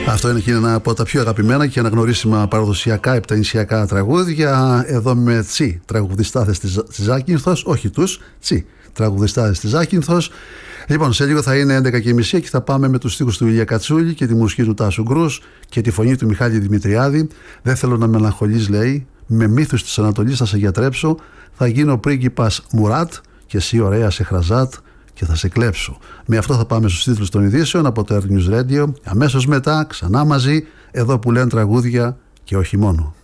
Αυτό είναι και ένα από τα πιο αγαπημένα και αναγνωρίσιμα παραδοσιακά επτανησιακά τραγούδια. Εδώ με τσι τραγουδιστάδες της Ζάκυνθος, όχι τους, τσι τραγουδιστάδες της Ζάκυνθος. Λοιπόν, σε λίγο θα είναι 11:30 και θα πάμε με τους στίχους του Ηλία Κατσούλη και τη μουσική του Τάσου Γκρούς και τη φωνή του Μιχάλη Δημητριάδη. Δεν θέλω να μελαγχολείς, λέει, με μύθους της Ανατολής θα σε γιατρέψω. Θα γίνω πρίγκιπας Μουράτ και εσύ ωραία σε Χραζάτ και θα σε κλέψω. Με αυτό θα πάμε στους τίτλους των ειδήσεων από το Air News Radio. Αμέσως μετά, ξανά μαζί, εδώ που λένε τραγούδια και όχι μόνο.